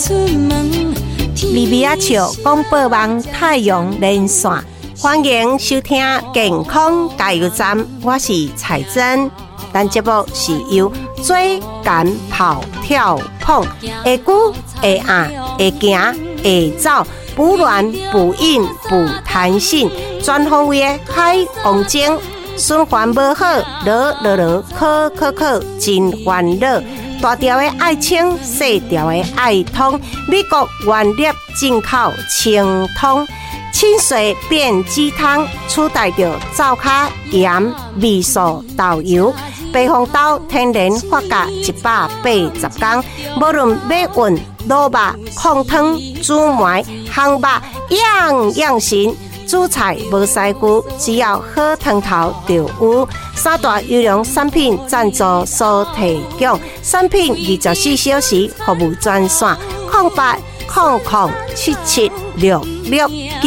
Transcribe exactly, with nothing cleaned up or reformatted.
利比亚笑广播网太阳连线，欢迎收听健康加油站，我是彩珍。咱节目是由追赶跑跳碰，会久会硬会行会走，不软不硬不弹性，全方位的海王精，循环无好，落落落，考考考，真烦恼。大条的爱清，小条的爱通，美国原粒进口清通，清水变鸡汤，取代着灶卡盐、味素、豆油。白红豆天然发酵一百八十天，无论马运、卤肉、控汤、煮糜、烘肉，样样行。煮菜无师傅，只要好汤头就有。三大优良产品赞助所提供，产品二十四小时服务专线：零八零零七七六六九